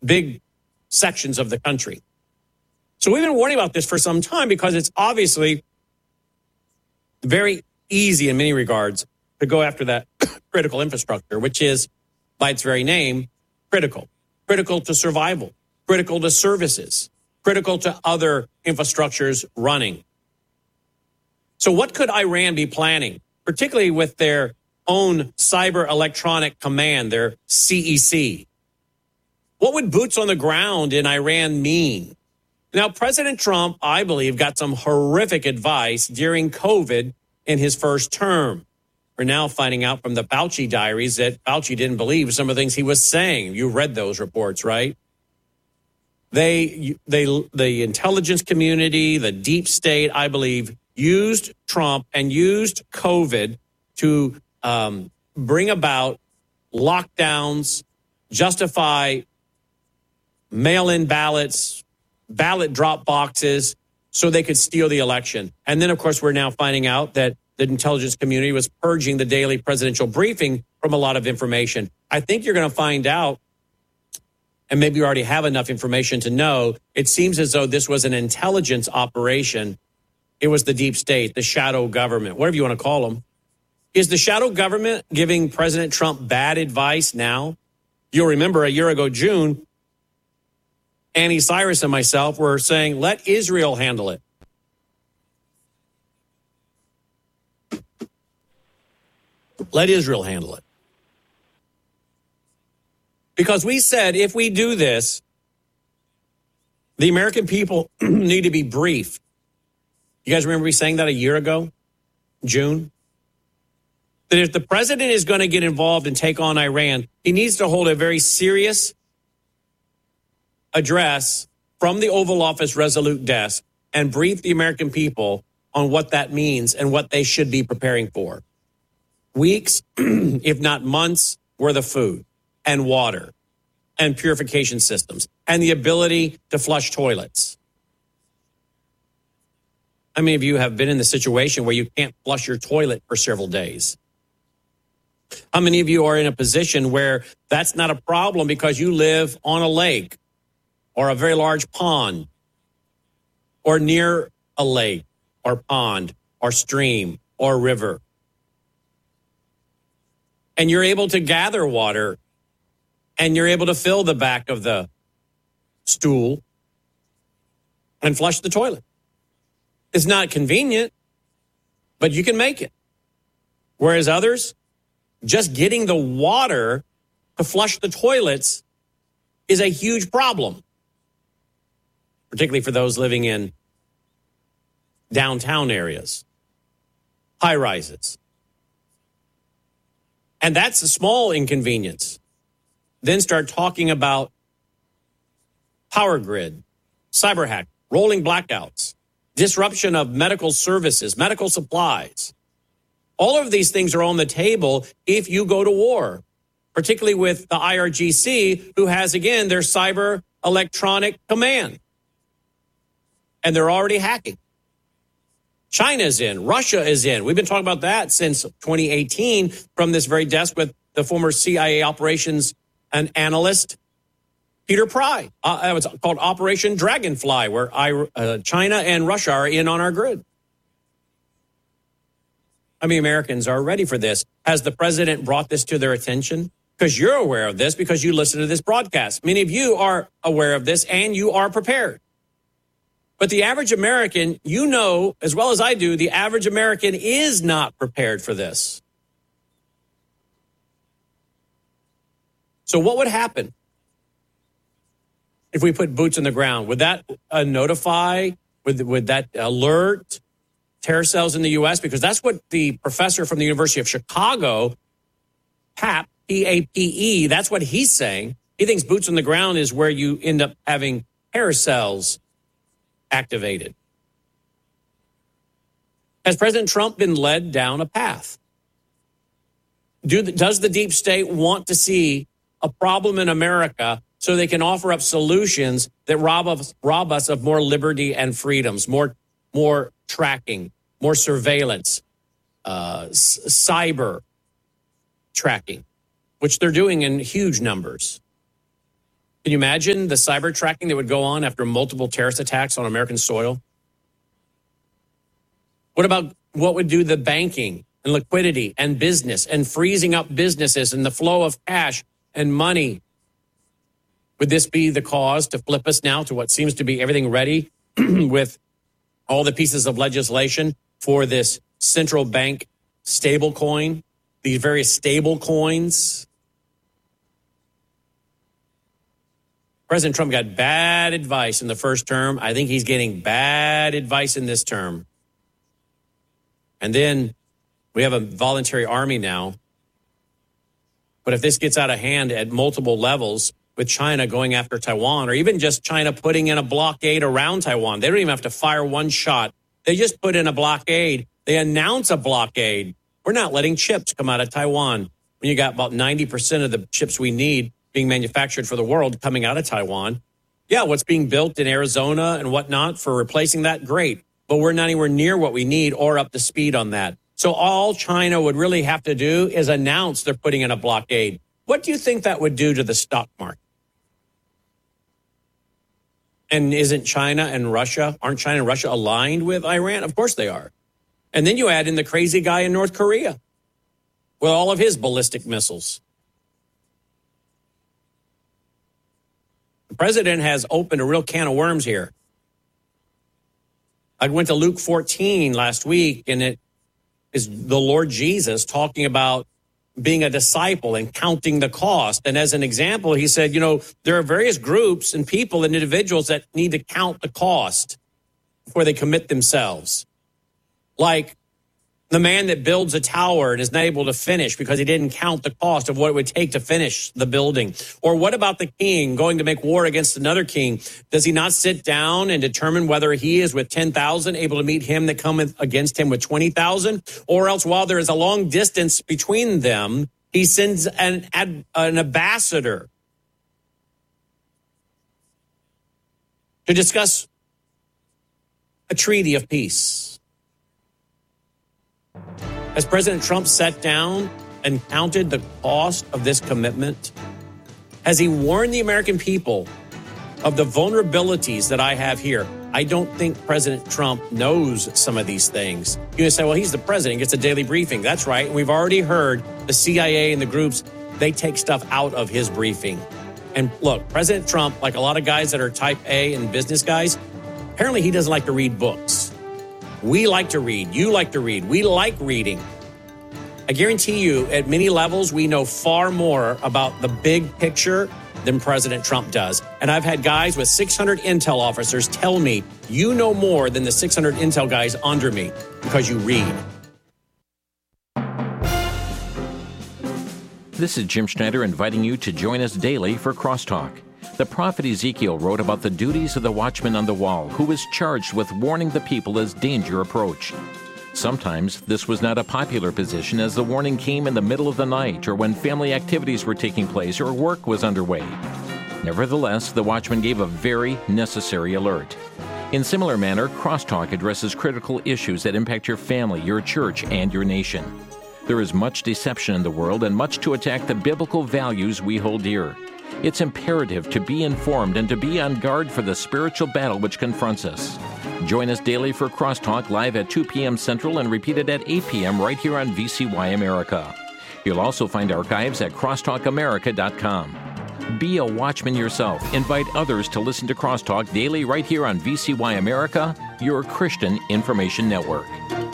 big sections of the country. So we've been warning about this for some time because it's obviously very easy in many regards to go after that critical infrastructure, which is, by its very name, critical. Critical to survival, critical to services, critical to other infrastructures running. So what could Iran be planning, particularly with their own Cyber Electronic Command, their CEC? What would boots on the ground in Iran mean? Now, President Trump, I believe, got some horrific advice during COVID in his first term. We're now finding out from the Fauci diaries that Fauci didn't believe some of the things he was saying. You read those reports, right? The intelligence community, the deep state, I believe, used Trump and used COVID to bring about lockdowns, justify mail-in ballots, ballot drop boxes, so they could steal the election. And then, of course, we're now finding out that the intelligence community was purging the daily presidential briefing from a lot of information. I think you're going to find out, and maybe you already have enough information to know, it seems as though this was an intelligence operation. It was the deep state, the shadow government, whatever you want to call them. Is the shadow government giving President Trump bad advice now? You'll remember a year ago, June, Annie Cyrus and myself were saying, let Israel handle it. Let Israel handle it. Because we said if we do this, the American people need to be briefed. You guys remember me saying that a year ago, June? That if the president is going to get involved and take on Iran, he needs to hold a very serious address from the Oval Office Resolute Desk and brief the American people on what that means and what they should be preparing for. Weeks, if not months, worth of food and water and purification systems and the ability to flush toilets. How many of you have been in the situation where you can't flush your toilet for several days? How many of you are in a position where that's not a problem because you live on a lake or a very large pond or near a lake or pond or stream or river? And you're able to gather water and you're able to fill the back of the stool and flush the toilet. It's not convenient, but you can make it. Whereas others, just getting the water to flush the toilets is a huge problem, particularly for those living in downtown areas, high rises. And that's a small inconvenience. Then start talking about power grid, cyber hack, rolling blackouts, disruption of medical services, medical supplies. All of these things are on the table if you go to war, particularly with the IRGC, who has, again, their Cyber Electronic Command. And they're already hacking. China's in. Russia is in. We've been talking about that since 2018 from this very desk with the former CIA operations and analyst, Peter Pry. It was called Operation Dragonfly, where China and Russia are in on our grid. I mean, Americans are ready for this. Has the president brought this to their attention? Because you're aware of this, because you listen to this broadcast. Many of you are aware of this, and you are prepared. But the average American, you know, as well as I do, the average American is not prepared for this. So what would happen if we put boots on the ground? Would that notify, would that alert terror cells in the U.S.? Because that's what the professor from the University of Chicago, Pape, P-A-P-E, that's what he's saying. He thinks boots on the ground is where you end up having terror cells activated. Has President Trump been led down a path? Does the deep state want to see a problem in America so they can offer up solutions that rob us of more liberty and freedoms, more tracking, more surveillance, cyber tracking, which they're doing in huge numbers? Can you imagine the cyber tracking that would go on after multiple terrorist attacks on American soil? What about what would do the banking and liquidity and business and freezing up businesses and the flow of cash and money? Would this be the cause to flip us now to what seems to be everything ready with all the pieces of legislation for this central bank stable coin, these various stable coins? President Trump got bad advice in the first term. I think he's getting bad advice in this term. And then we have a voluntary army now. But if this gets out of hand at multiple levels, with China going after Taiwan, or even just China putting in a blockade around Taiwan, they don't even have to fire one shot. They just put in a blockade. They announce a blockade. We're not letting chips come out of Taiwan. When you got about 90% of the chips we need being manufactured for the world coming out of Taiwan. Yeah, what's being built in Arizona and whatnot for replacing that, great. But we're not anywhere near what we need or up to speed on that. So all China would really have to do is announce they're putting in a blockade. What do you think that would do to the stock market? And isn't China and Russia, aren't China and Russia aligned with Iran? Of course they are. And then you add in the crazy guy in North Korea with all of his ballistic missiles. The president has opened a real can of worms here. I went to Luke 14 last week, and it is the Lord Jesus talking about being a disciple and counting the cost. And as an example, he said, there are various groups and people and individuals that need to count the cost before they commit themselves. Like the man that builds a tower and is not able to finish because he didn't count the cost of what it would take to finish the building. Or what about the king going to make war against another king? Does he not sit down and determine whether he is with 10,000 able to meet him that cometh against him with 20,000? Or else while there is a long distance between them, he sends an ambassador to discuss a treaty of peace. Has President Trump sat down and counted the cost of this commitment? Has he warned the American people of the vulnerabilities that I have here? I don't think President Trump knows some of these things. You're going to say, well, he's the president, gets a daily briefing. That's right. We've already heard the CIA and the groups, they take stuff out of his briefing. And look, President Trump, like a lot of guys that are type A and business guys, apparently he doesn't like to read books. We like to read. You like to read. We like reading. I guarantee you, at many levels, we know far more about the big picture than President Trump does. And I've had guys with 600 intel officers tell me, you know more than the 600 intel guys under me because you read. This is Jim Schneider inviting you to join us daily for Crosstalk. The prophet Ezekiel wrote about the duties of the watchman on the wall, who was charged with warning the people as danger approached. Sometimes this was not a popular position, as the warning came in the middle of the night or when family activities were taking place or work was underway. Nevertheless, the watchman gave a very necessary alert. In similar manner, Crosstalk addresses critical issues that impact your family, your church, and your nation. There is much deception in the world and much to attack the biblical values we hold dear. It's imperative to be informed and to be on guard for the spiritual battle which confronts us. Join us daily for Crosstalk live at 2 p.m. Central and repeated at 8 p.m. right here on VCY America. You'll also find archives at crosstalkamerica.com. Be a watchman yourself. Invite others to listen to Crosstalk daily right here on VCY America, your Christian information network.